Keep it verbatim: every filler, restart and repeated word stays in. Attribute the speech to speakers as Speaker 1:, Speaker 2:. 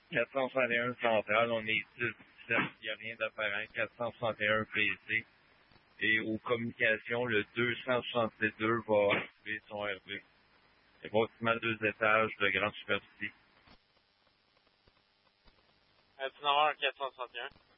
Speaker 1: quatre cent soixante et un central, on est six sept, il n'y a rien d'apparent. quatre cent soixante et un P C. Et aux communications, le deux cent soixante-deux va activer son R V. C'est bâtiment deux étages de grande superficie.
Speaker 2: Euh, tu n'as quatre cent soixante et un.